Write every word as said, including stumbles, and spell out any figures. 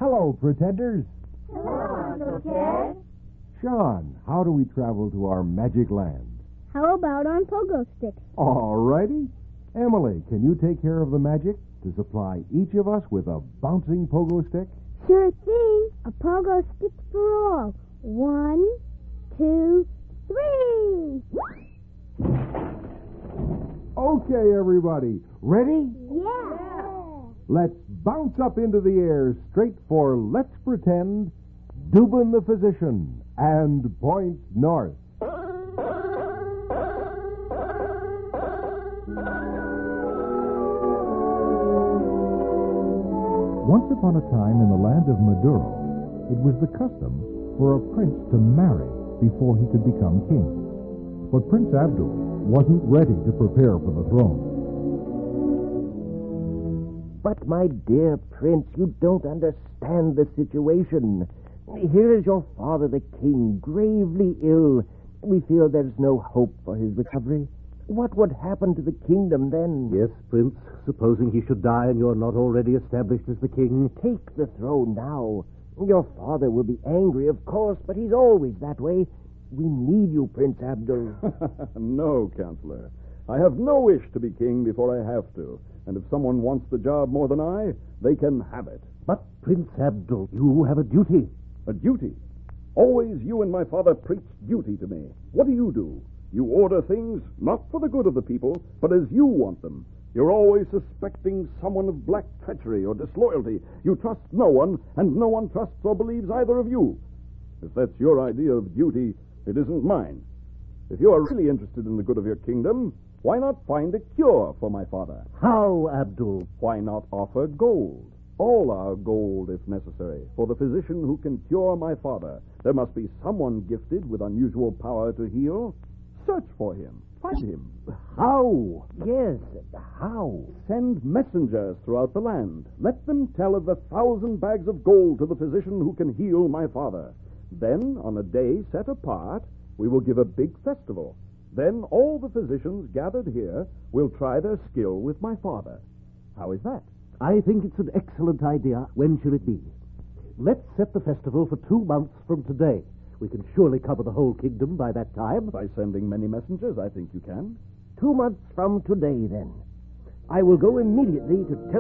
Hello, pretenders. Hello, Uncle Ted. Sean, how do we travel to our magic land? How about on pogo sticks? All righty. Emily, can you take care of the magic to supply each of us with a bouncing pogo stick? Sure thing. A pogo stick for all. One, two, three. Okay, everybody. Ready? Yeah. Let's bounce up into the air straight for Let's Pretend, Dubin the Physician, and point north. Once upon a time in the land of Maduro, it was the custom for a prince to marry before he could become king. But Prince Abdul wasn't ready to prepare for the throne. But, my dear Prince, you don't understand the situation. Here is your father, the king, gravely ill. We feel there's no hope for his recovery. What would happen to the kingdom then? Yes, Prince, supposing he should die and you're not already established as the king. Take the throne now. Your father will be angry, of course, but he's always that way. We need you, Prince Abdul. No, Counselor. I have no wish to be king before I have to. And if someone wants the job more than I, they can have it. But, Prince Abdul, you have a duty. A duty? Always you and my father preach duty to me. What do you do? You order things not for the good of the people, but as you want them. You're always suspecting someone of black treachery or disloyalty. You trust no one, and no one trusts or believes either of you. If that's your idea of duty, it isn't mine. If you are really interested in the good of your kingdom, why not find a cure for my father? How, Abdul? Why not offer gold? All our gold, if necessary, for the physician who can cure my father. There must be someone gifted with unusual power to heal. Search for him. Find him. How? Yes, how? Send messengers throughout the land. Let them tell of the thousand bags of gold to the physician who can heal my father. Then, on a day set apart, we will give a big festival. Then all the physicians gathered here will try their skill with my father. How is that? I think it's an excellent idea. When should it be? Let's set the festival for two months from today. We can surely cover the whole kingdom by that time. By sending many messengers, I think you can. Two months from today, then. I will go immediately to tell